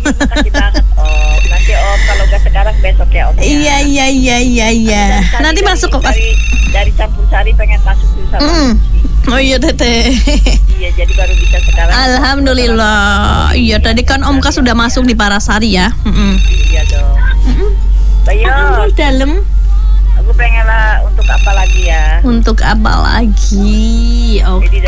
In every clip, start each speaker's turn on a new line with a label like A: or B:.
A: Makasih banget Om. Nanti Om kalau nggak sekarang besok ya Om.
B: Iya. Nanti masuk kok pas.
A: Dari campur sari pengen masuk dulu sama.
B: Oh iya Teteh.
A: Iya jadi baru bisa sekarang.
B: Alhamdulillah. Iya tadi kan Om Kas sudah masuk di Parasari ya.
A: Iya dong. Bayo.
B: Dalam.
A: Aku pengen lah untuk apa lagi ya?
B: Untuk apa lagi? Oke.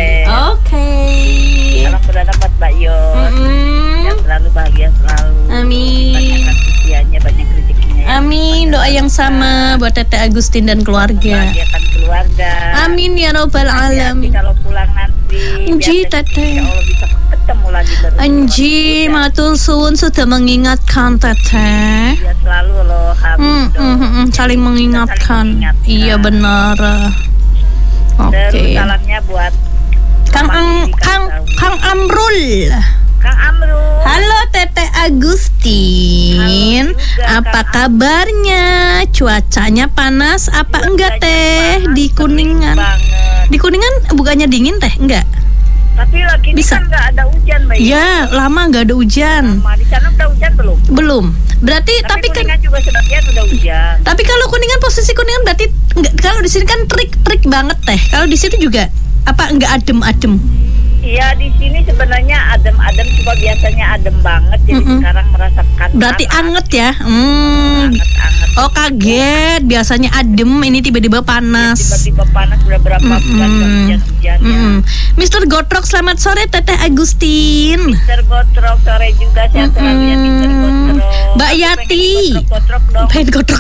A: Salam perdana buat Mbak Yo. Yang selalu bahagia selalu.
B: Amin.
A: Banyak usianya, banyak rezekinya.
B: Amin. Doa yang sama buat Teteh Agustin dan keluarga.
A: Bahagiakan keluarga.
B: Amin ya robbal alamin.
A: Kalau pulang nanti.
B: Anji Teteh.
A: Allah bisa ketemu lagi berdua.
B: Anji matul suwun sudah mengingatkan Teteh.
A: Ya selalu loh harus
B: saling mengingatkan. Iya benar. Oke.
A: Terus salamnya buat
B: Kang Amrul.
A: Kang Amrul.
B: Halo Teteh Agustin. Apa kabarnya? Cuacanya panas apa enggak Teh di Kuningan? Di Kuningan bukannya dingin Teh? Enggak.
A: Tapi lagi ini kan nggak ada hujan, Mbak.
B: Ya, lama nggak ada hujan.
A: Di sana udah hujan belum?
B: Belum. Berarti tapi kan
A: Kuningan juga sebagian udah hujan.
B: Tapi kalau Kuningan posisi Kuningan berarti enggak, kalau di sini kan trik banget Teh. Kalau di situ juga apa enggak adem-adem?
A: Iya, di sini sebenarnya adem-adem, cuma biasanya adem banget. Jadi sekarang merasakan
B: berarti anget ya?
A: Anget.
B: Oh kaget, biasanya adem, ini tiba-tiba panas.
A: Tiba-tiba panas udah berapa bulan hujan-hujan ya.
B: Mr. Gotrok, selamat sore Teteh Agustin.
A: Mr. Gotrok, sore juga sehat selalu ya Mr. Gotrok.
B: Mbak Yati.
A: Gotrok dong.
B: Pengen gotrok.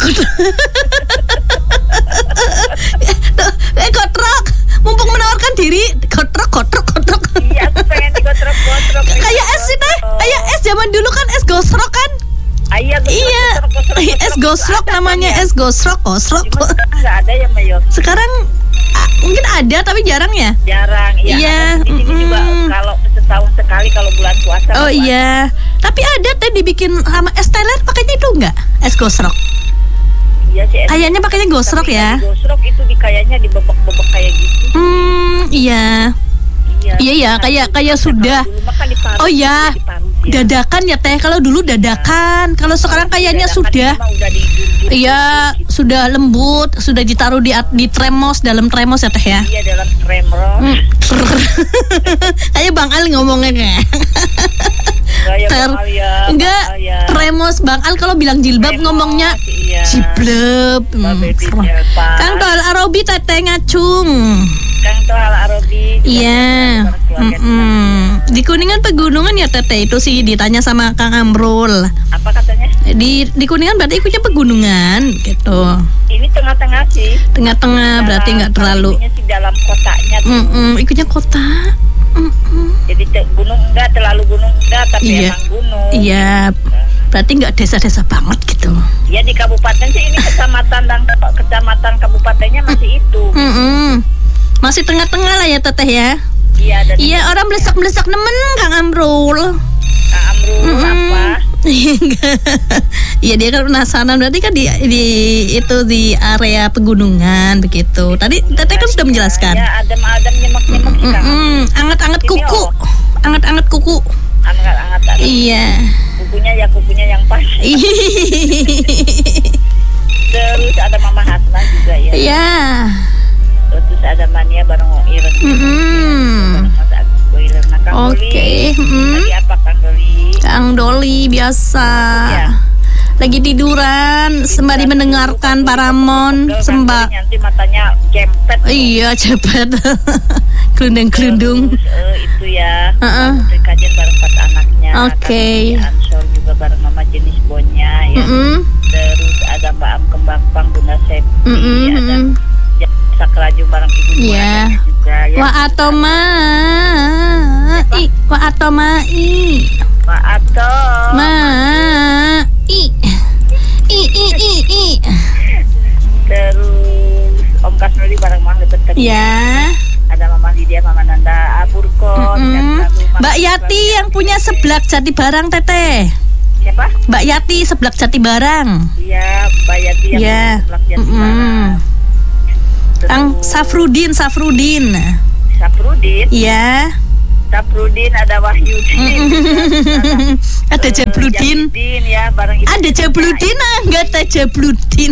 B: Gotrok, mumpung menawarkan diri, gotrok.
A: Iya, aku pengen digotrok-gotrok.
B: Kayak es sih Teh, kayak es zaman dulu kan es gosrok kan?
A: Iya,
B: es gosrok namanya, es gosrok.
A: Nggak ada ya Mayo.
B: Sekarang mungkin ada tapi jarang ya?
A: Jarang, iya. Di sini juga kalau setahun sekali kalau bulan puasa.
B: Oh iya, tapi ada Teh dibikin sama es teler pakainya itu enggak? Es gosrok.
A: Iya sih.
B: Kayaknya pakainya gosrok ya?
A: Gosrok itu kayaknya dibebek-bebek kayak gitu.
B: Iya. Iya, kayak sudah. Oh ya, dadakan ya Teh. Kalau dulu dadakan, kalau sekarang kayaknya sudah. Iya, sudah lembut, sudah ditaruh di tremos, dalam tremos ya Teh ya.
A: Iya, dalam tremos.
B: Kayak Bang Al ngomongnya kayak. Enggak, tremos Bang Al kalau bilang jilbab ngomongnya jibleb. Kang Tohal Arobi Teteh ngacung.
A: Kang Tohal Arobi.
B: Iya. Di Kuningan pegunungan ya Teteh, itu sih ditanya sama Kang Amrul.
A: Apa katanya?
B: Di Kuningan berarti ikutnya pegunungan gitu.
A: Ini tengah-tengah sih.
B: Tengah-tengah berarti nggak terlalu.
A: Sih dalam kotanya.
B: Ikutnya kota.
A: Jadi gunung enggak, terlalu gunung enggak, tapi emang gunung.
B: Iya. Berarti nggak desa-desa banget gitu.
A: Ya di kabupaten sih ini kecamatan dan kecamatan kabupatennya masih itu.
B: Masih tengah-tengah lah ya Teteh ya.
A: Iya,
B: orang belesak-belesak nemen Kang Amrul.
A: Kang Amrul apa?
B: Iya dia kan penasaran, berarti kan di itu di area pegunungan begitu. Tadi Teteh kan sudah menjelaskan.
A: Ya, adem-adem nyemek-nyemek sih Kang.
B: Anget-anget kuku. Anget-anget kuku.
A: Anget-anget.
B: Iya.
A: Kukunya yang pas. Terus ada Mama Hasna juga ya.
B: Iya.
A: Terus ada Mania bareng Iren.
B: Oke.
A: Tadi apa Kang Doli?
B: Kang Doli biasa.
A: Ya.
B: Lagi tiduran sembari mendengarkan Paramon sembah.
A: Nanti matanya jempet.
B: Iya, cepet. Kelundung-kelundung.
A: Itu ya. Kajian bareng 4 anaknya.
B: Oke.
A: Ansor juga bareng Mama Jenis Bonya ya. Terus ada Mbak Am Kembang Pang, Bunda Septi, ada Sakraju bareng Ibu
B: Iya.
A: juga ya.
B: Wa atomai.
A: Terus Om Kasnuli bareng Mang Lebetek.
B: Ya.
A: Ada Mama Lydia, Mama Nanda Aburkon.
B: Mbak Yati yang punya seblak Jati Barang Teteh.
A: Siapa?
B: Mbak Yati seblak Jati Barang.
A: Iya, Mbak Yati yang seblak Jati Barang.
B: Kang Safrudin.
A: Safrudin.
B: Iya.
A: Saprudin, ada Wahyudin,
B: ada Jabludin.
A: Ya, bareng ibu.
B: Ada Jabludin, enggak ada Jabludin.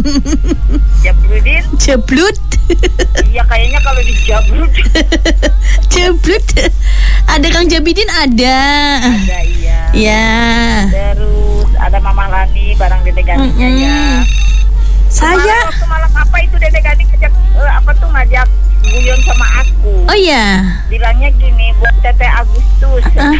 B: Jablud.
A: Iya, kayaknya kalau di Jablud.
B: Jablud. Ada Kang Jabidin, ada.
A: Ada, iya.
B: Ya.
A: Terus ada Mama Lani, bareng Dede Ganinya ya.
B: Saya
A: malam apa itu Dede Gani ngajak guyon sama aku.
B: Oh iya.
A: Bilangnya gini, buat Tete Agustus.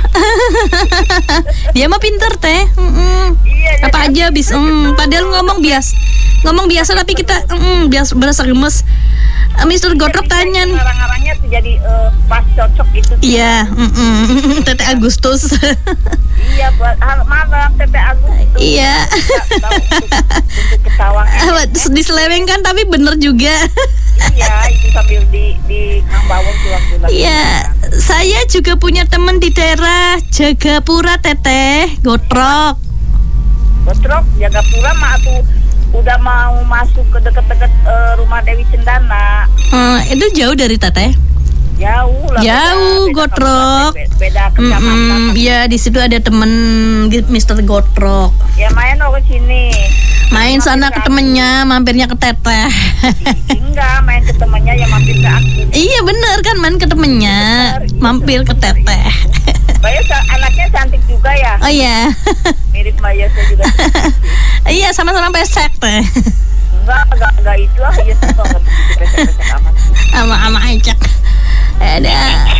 B: Dia mah pinter teh.
A: Iya.
B: Apa aja bisa. Padahal ngomong biasa tapi kita biasa berasa gemes. Mr. Gotrok tanya.
A: Ngarang-ngarangnya tuh jadi pas cocok gitu.
B: Iya. Tete Agustus.
A: Iya, buat malam Tete Agustus.
B: Iya.
A: Untuk ketawanya.
B: Diselewengkan tapi bener juga.
A: Iya, itu sambil di Kang Bawon pulang-pulang.
B: Iya, saya juga punya teman di daerah Jagapura, Teteh Gotrok.
A: Jagapura mah aku udah mau masuk ke deket-deket rumah Dewi Cendana.
B: Itu jauh dari Teteh?
A: Jauh lah.
B: Jauh, Gotrok.
A: Beda kecamatan.
B: Iya, di situ ada temen Mr. Gotrok.
A: Ya main ke sini.
B: Main sana ke temennya, mampirnya ke Teteh.
A: Enggak, main ke temennya ya mampir ke aku.
B: Iya bener kan, main ke temennya, mampir ke Teteh.
A: Mbak anaknya cantik juga ya.
B: Oh iya.
A: Mirip Mbak Yose juga.
B: Iya, sama-sama pesek teh.
A: Enggak itu lah, ya enggak pesek amat.
B: Ama aja. Ada.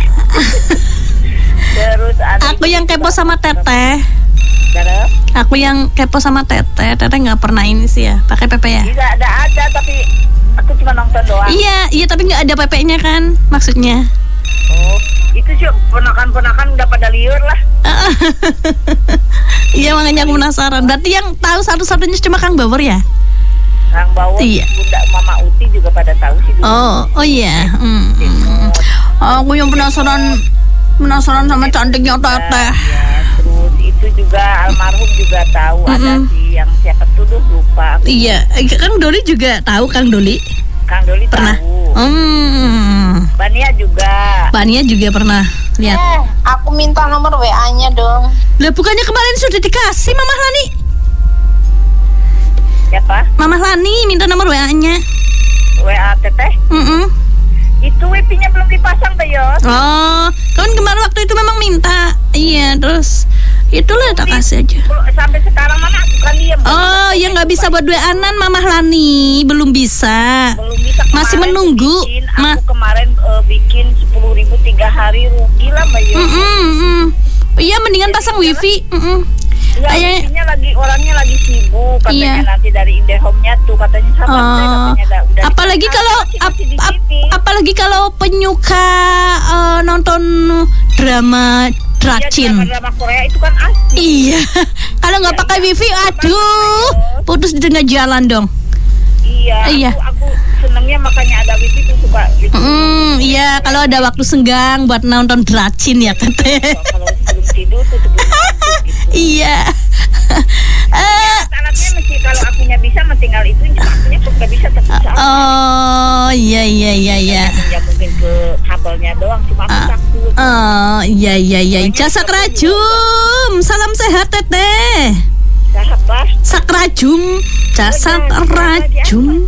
A: Terus
B: aku yang kepo sama Teteh. Aku yang kepo sama Teteh nggak pernah ini sih ya, pakai PP ya?
A: Tidak ada, tapi aku cuma nonton doang.
B: Iya, tapi nggak ada PP-nya kan, maksudnya.
A: Oh, itu sih ponakan-ponakan udah pada liur lah.
B: Iya, makanya aku penasaran. Berarti yang tahu satu-satunya cuma Kang Bawor ya?
A: Kang Bawor, iya. Bunda Mama Uti juga pada tahu sih.
B: Oh iya. Aku yang penasaran sama cantiknya Teteh.
A: Terus itu juga almarhum juga tahu ada sih yang siapa tuh lupa.
B: Iya, Kang Doli juga tahu Kang Doli.
A: Kang Doli
B: pernah. Bania juga pernah lihat.
C: Aku minta nomor WA-nya dong.
B: Lah bukannya kemarin sudah dikasih Mamah Lani?
A: Siapa?
B: Mamah Lani minta nomor WA-nya.
A: WA Teteh? Itu WP-nya belum dipasang tuh Yos.
B: Oh, kan kemarin waktu itu memang minta. Iya, terus itulah tak kasih aja.
A: Sampai sekarang mana aku kan diam.
B: Oh, ya nggak bisa buat WA-an Mamah Lani, belum bisa. Masih menunggu.
A: Aku kemarin bikin 10.000 3 hari, rugi lah Mbak Yos.
B: Iya, mendingan pasang wifi.
A: Iya, orangnya lagi sibuk katanya. Nanti dari Indihome-nya tuh katanya sahabat katanya udah
B: apalagi kalau penyuka nonton drama Dracin.
A: Drama Korea itu kan asli.
B: Iya. Kalau nggak pakai wifi, aduh, putus di tengah jalan dong.
A: Iya. Aku senengnya makanya ada wifi tuh suka gitu.
B: Iya, kalau ada waktu senggang buat nonton Dracin ya Teteh.
A: Kalau sebelum tidur tuh sebelum masuk gitu.
B: Iya.
A: Anaknya mesti kalau akunya bisa tinggal itu, akunya tuh nggak bisa terpisah.
B: Oh, iya.
A: Ya mungkin ke kabelnya doang, cuma aku takut.
B: Oh, iya. Jasa Kerajum, salam sehat Teteh.
A: Sahabat.
B: Sakrajum, jasa Kerajum.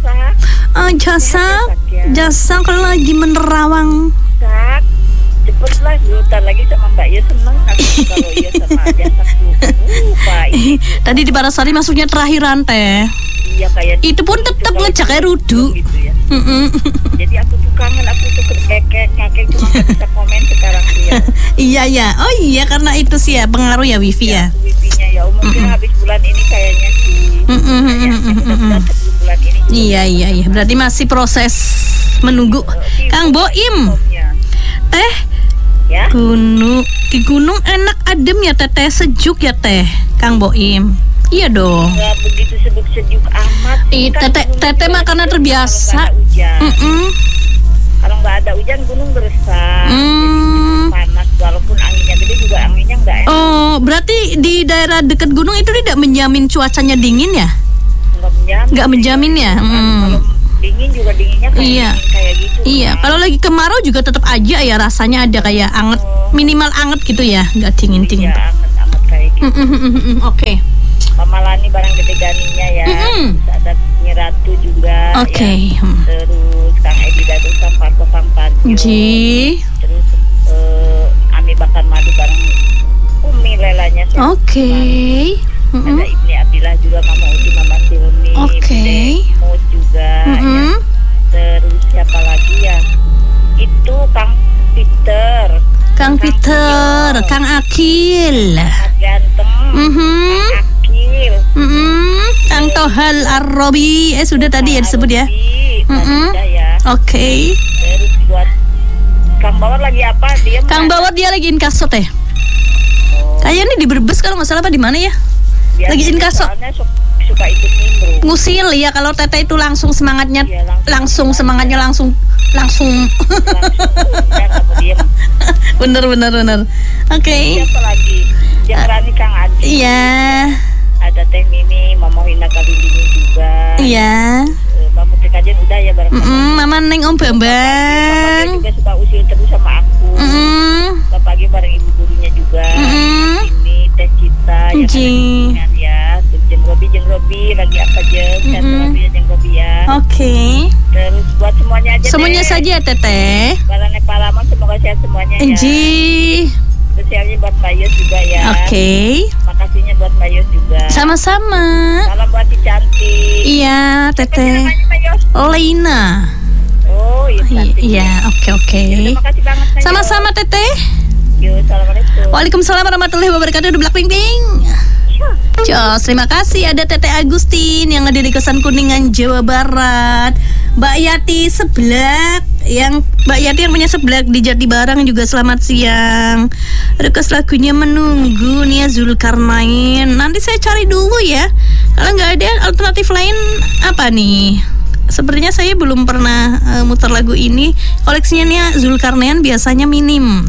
B: Jasa kalau lagi menerawang.
A: Cepetlah, bentar lagi sama Mbak Ya seneng aku kalau ya sama jasa
B: Tadi di Parasari masuknya terakhiran Teh.
A: Iya kayak
B: itu pun tetap ngejak kayak rudu
A: gitu ya. Jadi aku tuh kangen, aku tuh kakek cuma gak bisa komen sekarang tuh ya.
B: Iya. Oh iya, karena itu sih ya pengaruh ya wifi ya.
A: Wifi-nya ya mungkin habis bulan ini kayaknya sih. Mudah-mudahan sebelum bulan ini.
B: Iya. Berarti masih proses menunggu. Kang Boim. Teh.
A: Ya?
B: Di gunung enak adem ya Teteh, sejuk ya Teh, Kang Boim. Iya dong.
A: Nggak begitu sejuk amat.
B: Teteh mah karena terbiasa.
A: Kalau nggak ada hujan gunung gersang. Jadi panas, walaupun anginnya gede juga anginnya nggak enak.
B: Oh, berarti di daerah dekat gunung itu tidak menjamin cuacanya dingin ya? Nggak menjamin ya.
A: Kalau dingin juga dinginnya kayak gitu.
B: Iya, kalau lagi kemarau juga tetap aja ya rasanya ada kayak anget. minimal anget gitu ya, nggak dingin-dingin.
A: Iya, anget-anget kayak gitu.
B: Oke.
A: Mama Lani barang gede ganinya ya. Terus ada Nyi Ratu juga.
B: Oke.
A: Ya. Terus Kang Edi Dadu Sampar Kang Panjo. Terus Ami Bakar Madu barang Umi Lelanya.
B: Oke.
A: Ada Ibni Abdillah juga, Mama Uti, Mama Silmi.
B: Oke.
A: Mus juga. Ya. Terus siapa lagi ya? Itu Kang Peter.
B: Kang Akil.
A: Ganteng. Kang Akil.
B: Kang Tohal Ar-Robi. Sudah tadi ya disebut ya.
A: Ya.
B: Oke.
A: Terus buat Kang Bawor lagi apa?
B: Kang Bawor dia lagi inkaso teh. Kayaknya di Brebes kalau nggak salah, apa di mana ya? Lagi inkaso.
A: Suka ikut nimbrung.
B: Ngusil ya, kalau Teteh itu langsung semangatnya, langsung bener. Oke.
A: Siapa lagi? Yang Rani Kang Adi.
B: Iya.
A: Ada Teh Mimi, Mama Wina Kalindini juga.
B: Iya.
A: Mbak Putri Kajen udah ya bareng.
B: Mama Neng Om Bambang.
A: Juga suka usil terus sama aku. Bapak pagi bareng ibu gurunya juga. Ini Teh Cita yang ya. Jeng Robi lagi apa jeng? Jeng Robi ya.
B: Oke.
A: Terus buat semuanya aja.
B: Semuanya
A: deh.
B: saja Teteh.
A: Balane Palaman semoga sehat semuanya ya. Spesialnya buat Mbak Yus juga ya.
B: Oke.
A: Makasihnya buat Mbak Yus juga.
B: Sama-sama.
A: Salam buat si cantik.
B: Iya, Teteh. Leina.
A: Oh, iya cantik.
B: Iya, oke.
A: Terima kasih banget.
B: Sama-sama Teteh.
A: Yo, assalamualaikum.
B: Waalaikumsalam warahmatullahi wabarakatuh. Udah Blackpink. Jos, terima kasih. Ada Teteh Agustin yang ada di Kosan Kuningan, Jawa Barat. Mbak Yati Seblak, Mbak Yati yang punya Seblak di Jatibarang juga selamat siang. Request lagunya Menunggu Nia Zulkarnain. Nanti saya cari dulu ya. Kalau nggak ada alternatif lain apa nih? Sepertinya saya belum pernah muter lagu ini. Koleksinya Nia Zulkarnain biasanya minim.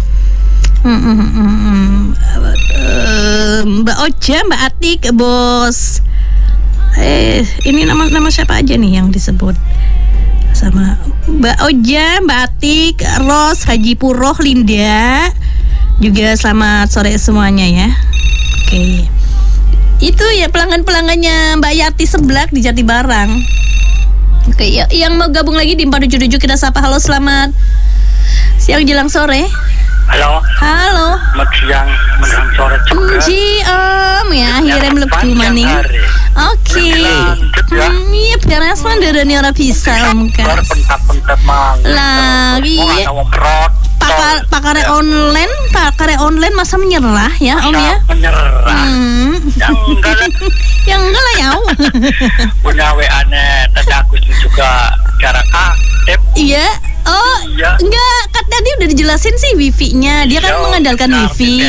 B: Mbak Oja, Mbak Atik, Bos. Ini nama siapa aja nih yang disebut? Sama Mbak Oja, Mbak Atik, Ros, Haji Puroh, Linda. Juga selamat sore semuanya ya. Oke. Itu ya pelanggan-pelanggannya Mbak Yati Seblak di Jatibarang. Oke, yang mau gabung lagi di 477 kita sapa. Halo, selamat siang jelang sore.
D: Halo. Selamat siang menjelang sore juga.
B: Om ya, akhirnya melebu maning. Oke. Iya, beres lah dari orang bisa om kas. Lagi. Pakare online masa menyerah ya om ya?
D: Menyerah.
B: Yang enggak lah ya om.
D: Punya WA-nya Tete Agustin juga jarak aktif.
B: Iya. Oh, iya. Enggak, kan tadi udah dijelasin sih wifi-nya. Dia kan mengandalkan wifi.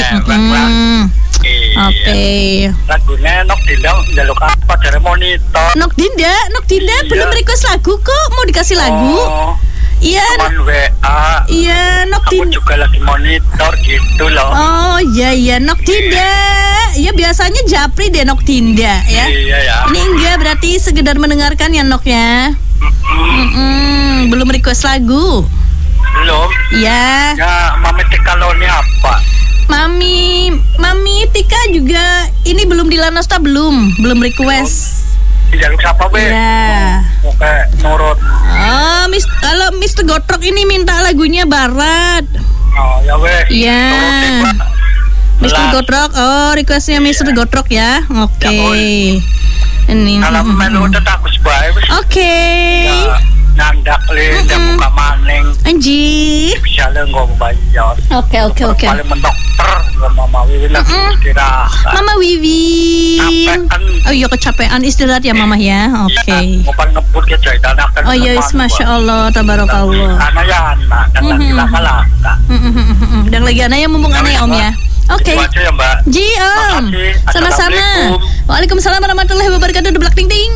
B: Oke.
D: Lagunya Nok Dinda njaluk apa dari monitor.
B: Nok Dinda belum request lagu kok, mau dikasih lagu. Iya.
D: Teman WA.
B: Iya, Nok Dinda.
D: Aku juga lagi monitor gitu loh.
B: Oh, iya Nok Dinda. Ya biasanya Japri deh Nok Dinda ya.
D: Iya ya.
B: Ini enggak berarti sekedar mendengarkan ya Nok ya. Belum request lagu.
D: Belum.
B: Ya.
D: Ya, Mami Tika Loni apa?
B: Mami Tika juga ini belum di Lanasta belum request.
D: Jaluk siapa be?
B: Ya.
D: Oke, nurut.
B: Kalau Mr. Gotrok ini minta lagunya Barat.
D: Oh ya weh.
B: Iya. Mr. Gotrok. Oh, requestnya Mr. Gotrok ya. Oke. Ini.
D: Kalau melu tetakus bae wis.
B: Oke.
D: Nandak le dan buka maning.
B: Anji.
D: Bisa le ngomong bayar.
B: Oke.
D: Paling mendokter Mama Wiwi lagi istirahat.
B: Mama Wiwi.
D: Capean.
B: Oh iya kecapean istirahat ya Mama ya. Oke.
D: Ngopal ngebut ke jahitan akan.
B: Oh iya, Masya Allah, tabarakallah.
D: Karena ya anak dan lagi laka-laka.
B: Dan lagi anak yang mumpung aneh om ya. Oke.
D: Itu aja ya Mbak.
B: Ji om. Sama-sama. Waalaikumsalam warahmatullahi wabarakatuh. Deblak ting ting.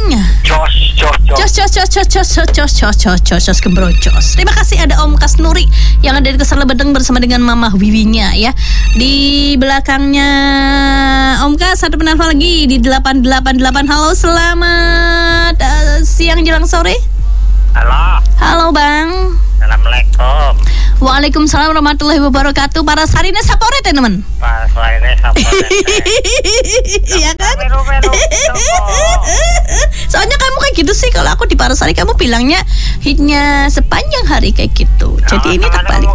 B: Jos gembrojos. Terima kasih ada Om Kasnuri yang ada di Kesar Lebedeng bersama dengan Mama Wiwinya ya. Di belakangnya Om Kas satu penelpon lagi di 888. Halo, selamat siang jelang sore.
D: Halo.
B: Halo Bang.
D: Assalamualaikum.
B: Waalaikumsalam warahmatullahi wabarakatuh. Para sarine sapore teman.
D: Para sarine sapore.
B: Iya kan? Soalnya kamu kayak gitu sih. Kalau aku di Parasari kamu bilangnya hitnya sepanjang hari kayak gitu. Jadi ini tak balik.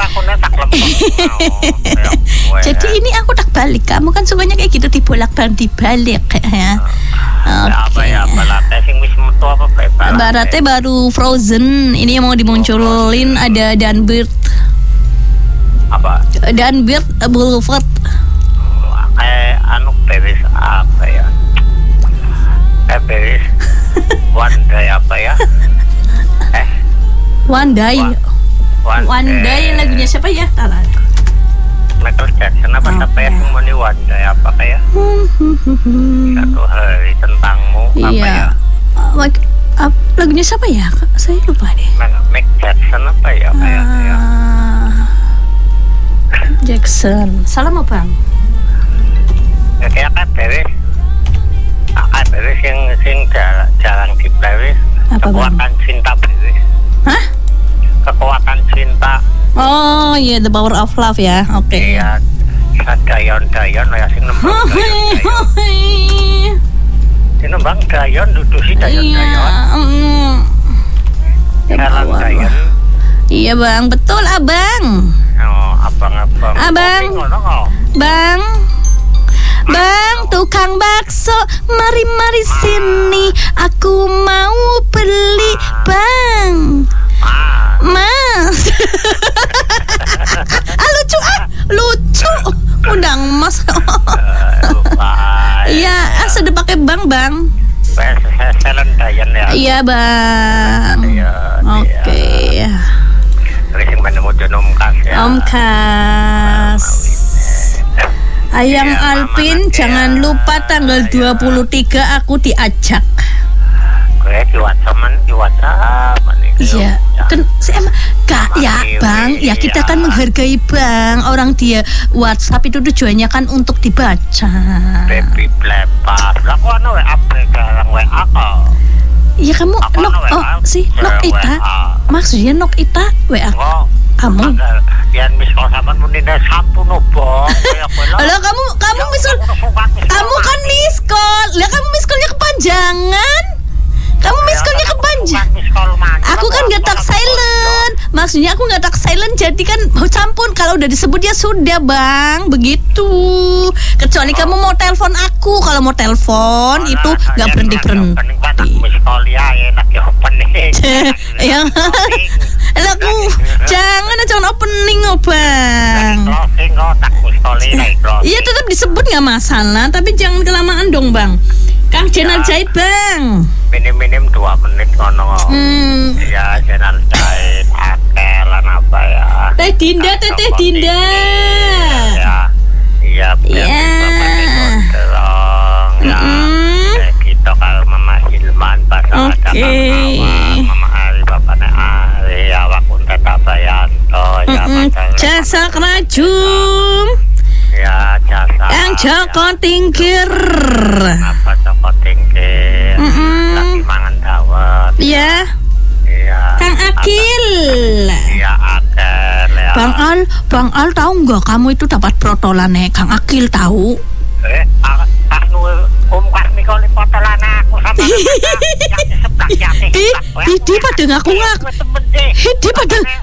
B: Jadi ini aku tak balik. Kamu kan sukanya kayak gitu dibolak-balik dibalik ya. Baratnya baru Frozen. Ini yang mau dimunculin ada Danbird.
D: Apa?
B: Danbird Boulevard.
D: Anu Paris apa ya? Paris One Day apa ya?
B: One Day. One Day lagunya siapa ya?
D: Michael Jackson apa ya? Semuanya One Day apa kayak? Satu hari tentangmu apa ya?
B: Lagunya siapa ya? Saya lupa deh.
D: Michael Jackson apa ya kayak?
B: Jackson. Salah mau bang?
D: Kayak Paris. Paris yang jarang di Paris. Kekuatan cinta Paris.
B: Hah?
D: Kekuatan cinta.
B: Oh iya, The Power of Love ya. Oke.
D: Iya. Dayon ya sing nembang dayon. Sing nembang dayon dudu si dayon. Jalan dayon.
B: Iya bang, betul abang.
D: Oh, abang.
B: Bang, tukang bakso, mari sini, aku mau beli bang. Mas. Lucu. Undang mas. Iya, sudah pakai bang.
D: Jalan dayon ya.
B: Iya bang. Oke.
D: Terus menemu Om Kas ya.
B: Om Kas. Ayang Alpin, jangan lupa tanggal 23 aku diajak.
D: Gue di WhatsApp.
B: Iya, kan Kak ya Bang, ya kita kan menghargai Bang. Orang dia WhatsApp itu tujuannya kan untuk dibaca.
D: Baby blepas. Lah kok ana WA barang WA kok.
B: Iya kamu nok ita. Maksudnya nok ita WA. Kamu
D: yang miskol sama menina sampun obo.
B: Halo kamu miskol. Kamu kan miskol. Lah kamu miskolnya kepanjangan. Kamu miskolnya kepanjangan. Aku kan nggak tak silent. Maksudnya aku nggak tak silent. Jadi kan campur. Kalau udah disebut ya sudah bang. Begitu. Kecuali kamu mau telepon aku. Kalau mau telepon itu nggak berhenti.
D: Miskol ya enak ya opening.
B: Yang aku jangan opening bang.
D: Closing tak miskol ini.
B: Iya tetap disebut nggak masalah. Tapi jangan kelamaan dong bang. Kang channel jahit bang.
D: Minim 2 menit ngono. Ya channel jahit akelan apa ya.
B: Teteh Dinda.
D: Iya. Ya. Kita kalau Mama Hilman pasal ada Mama Ari bapaknya Ari awak unta Tabayanto ya
B: jasa kerajum.
D: Ya jasa.
B: Yang Joko Tingkir.
D: Apa Joko Tingkir? Lagi mangan dawet.
B: Iya.
D: Iya.
B: Kang Akil.
D: Iya Akil ya.
B: Bang Al tahu nggak kamu itu dapat protolannya Kang Akil tahu?
D: Kas mikol protolan aku sama
B: Hidi pada ngaku-ngaku. Hidi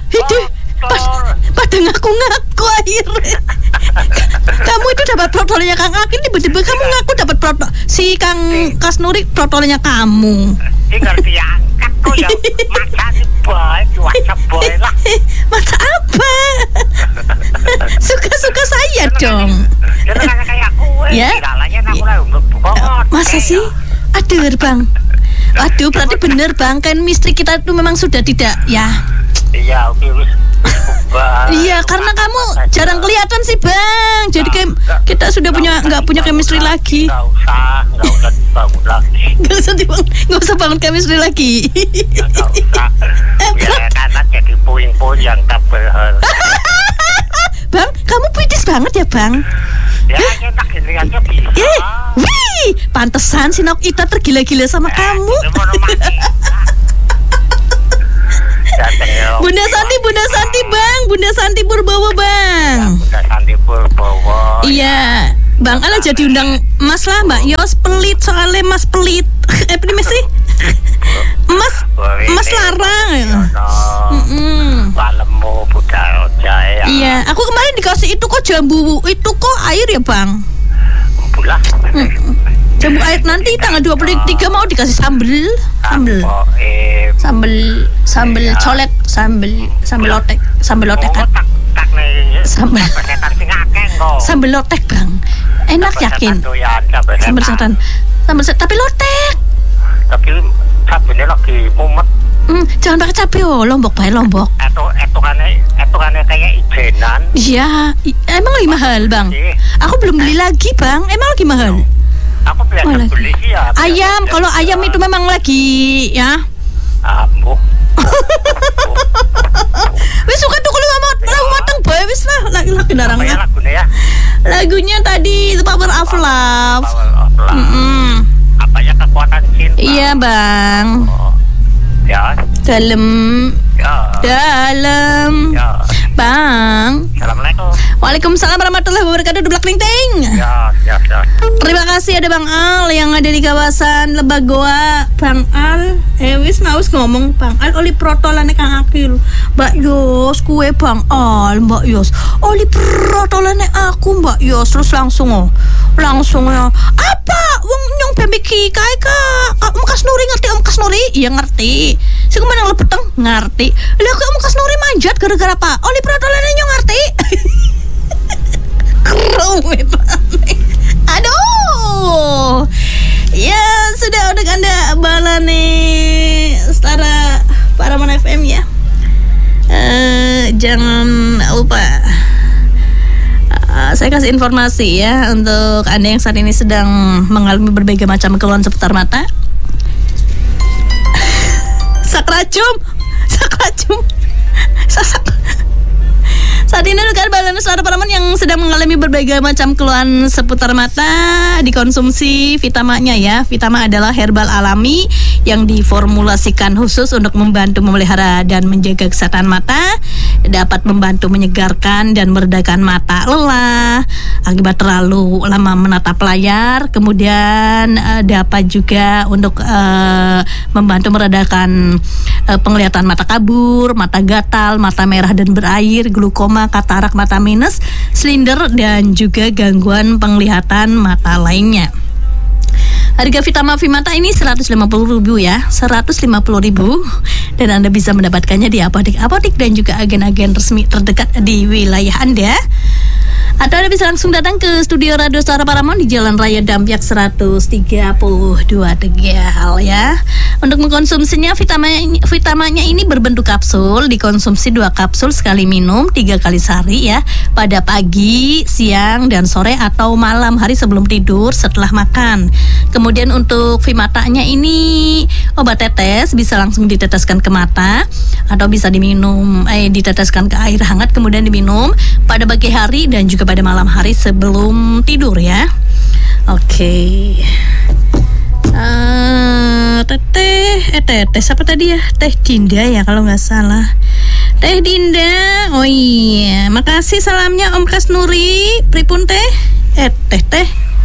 B: pada ngaku-ngaku akhirnya. Kamu itu dapat protolnya Kang Akil, tiba-tiba kamu ngaku dapat protol. Si Kang Kasnuri protolnya kamu.
D: Tinggal diangkat tuh ya. Masa si boy, WhatsApp boy lah.
B: Masa apa? Suka-suka saya dong.
D: Jangan kayak aku.
B: Ya. Masa sih? Aduh bang. Aduh berarti bener bang. Kan misteri kita itu memang sudah tidak ya.
D: Iya virus.
B: Iya karena kamu jarang kelihatan sih bang. Jadi kayak kita sudah nggak punya chemistry lagi.
D: Nggak usah dibangun lagi.
B: Nggak usah bangun chemistry lagi.
D: Nggak usah. Biar anak jadi puing-puing yang tak berhenti.
B: Bang, kamu puitis banget ya bang.
D: Ya enak ini aja bisa.
B: Wih, pantesan si Nok Ita tergila-gila sama kamu. Bunda Santi Bang, Bunda Santi Purbowo Bang.
D: Bunda Santi Purbowo.
B: Iya, Bang Al aja diundang Mas lah Mbak Yos pelit soalnya Mas pelit. Apa sih? Mas larang.
D: Walemu budal jae.
B: Iya, aku kemarin dikasih itu kok jambu, itu kok air ya Bang?
D: Bulah.
B: Jambu air nanti tanggal 23 mau dikasih sambel colet, sambel lotek kan. Sambel lotek Bang. Enak yakin. Sambel setan. Tapi lotek.
D: Tapi cabenya lagi mumet.
B: Jangan pakai cabai Lombok bae Lombok. Etukannya kayak ijenan. Iya, emang lagi mahal Bang. Aku belum beli lagi Bang. Emang lagi mahal.
D: Aku beli sih ya.
B: Ayam, kalau ayam itu memang lagi ya.
D: Ambuh.
B: Wis suka tuh kalau mau matang bae wis lah lagi darang. Lagunya tadi itu Power of Love.
D: Apa ya kekuatan cinta?
B: Iya Bang.
D: Ya.
B: Dalam. Bang.
D: Assalamualaikum.
B: Waalaikumsalam warahmatullahi wabarakatuh. Dublak Lingting.
D: Ya.
B: Terima kasih ada Bang Al yang ada di kawasan Lebagoa. Bang Al, wis maus ngomong Bang Al oli protolane Kang Akil. Mbak Yos, kue Bang Al, Mbak Yos. Oli protolane aku Mbak Yos terus langsung ya. Apa? Wong nyong pemiki kae Kak. Om Kasnuri ngerti Om Kasnuri? Iya ngerti. Sing menang lebeteng ngerti. Lah kok Om Kasnuri manjat gara-gara apa? Oli protolane nyong ngerti. Keruwet banget. Aduh. Ya sudah untuk Anda Balane Setara Paraman FM ya. Jangan lupa saya kasih informasi ya untuk Anda yang saat ini sedang mengalami berbagai macam keluhan seputar mata. Sakracum. Saat ini rekan Balana Suara Paraman yang sedang mengalami berbagai macam keluhan seputar mata dikonsumsi Vitama-nya ya. Vitama adalah herbal alami yang diformulasikan khusus untuk membantu memelihara dan menjaga kesehatan mata, dapat membantu menyegarkan dan meredakan mata lelah akibat terlalu lama menatap layar, kemudian dapat juga untuk membantu meredakan penglihatan mata kabur, mata gatal, mata merah dan berair, glukoma, katarak mata minus, silinder dan juga gangguan penglihatan mata lainnya. Harga Vitama Vimata ini 150.000 ya, 150.000 dan Anda bisa mendapatkannya di apotek dan juga agen-agen resmi terdekat di wilayah Anda. Atau Anda bisa langsung datang ke studio Radio Suara Paramount di Jalan Raya Dampyak 132 Tegal ya. Untuk mengkonsumsinya Vitamanya ini berbentuk kapsul, dikonsumsi 2 kapsul sekali minum 3 kali sehari ya, pada pagi, siang dan sore atau malam hari sebelum tidur setelah makan. Kemudian untuk Vimatanya ini obat tetes, bisa langsung diteteskan ke mata atau bisa diminum diteteskan ke air hangat kemudian diminum pada pagi hari dan juga pada malam hari sebelum tidur ya. Oke. Teh siapa tadi ya? Teh Dinda ya kalau nggak salah. Teh Dinda. Oh iya, makasih salamnya Om Kasnuri. Pripun teh? Teh.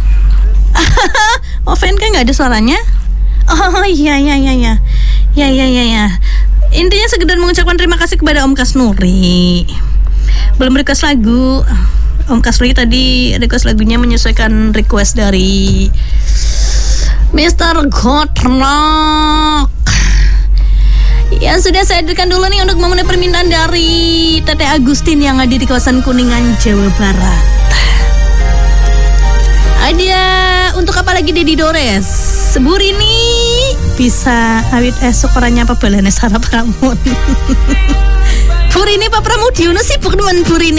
B: Oh, fan kan nggak ada suaranya? Oh iya. Ya. Intinya sekedar mengucapkan terima kasih kepada Om Kasnuri. Belum request lagu. Om Kasnuri tadi request lagunya menyesuaikan request dari Mr. Godrock. Ya sudah saya hadirkan dulu nih untuk memenuhi permintaan dari Teteh Agustin yang ada di kawasan Kuningan, Jawa Barat. Ada untuk apa lagi Dedi Dores? Sebur ini bisa awit syukurannya apa balane Sarah Pramun. Burini Pak Pramudiono sibuk dengan Burini.